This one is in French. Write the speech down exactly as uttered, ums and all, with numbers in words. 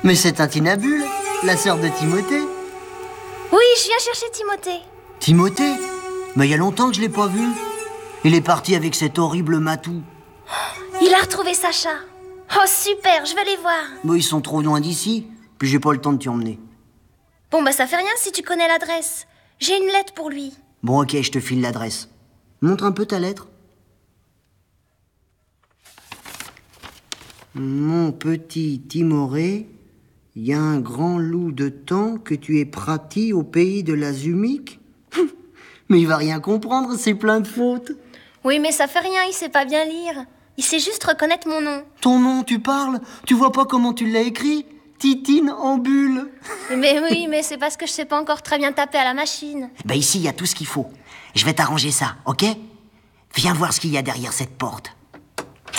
Mais c'est Tintinabule, la sœur de Timothée. Oui, je viens chercher Timothée. Timothée? Mais il y a longtemps que je l'ai pas vu. Il est parti avec cet horrible matou. Il a retrouvé Sacha. Oh super, je vais les voir. Mais ils sont trop loin d'ici, puis j'ai pas le temps de t'y emmener. Bon bah ça fait rien si tu connais l'adresse. J'ai une lettre pour lui. Bon ok, je te file l'adresse. Montre un peu ta lettre. Mon petit Timoré, il y a un grand loup de temps que tu es prati au pays de la Zumique. Mais il va rien comprendre, c'est plein de fautes. Oui mais ça fait rien, il sait pas bien lire. Il sait juste reconnaître mon nom. Ton nom, tu parles? Tu vois pas comment tu l'as écrit? Titine en bulle. Mais oui, mais c'est parce que je sais pas encore très bien taper à la machine. Ben ici, il y a tout ce qu'il faut. Je vais t'arranger ça, ok? Viens voir ce qu'il y a derrière cette porte.